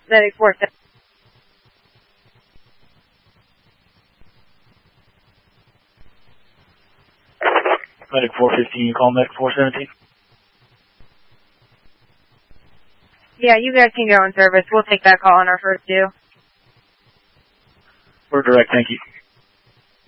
Medic 417. Medic 415, you call Medic 417? Yeah, you guys can go in service. We'll take that call on our first due. We're direct, thank you.